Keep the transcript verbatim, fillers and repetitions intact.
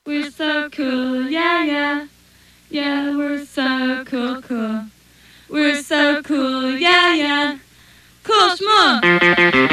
We're so cool, yeah, yeah. Yeah, we're so cool, cool. We're so cool, yeah, yeah. Cool schmuck.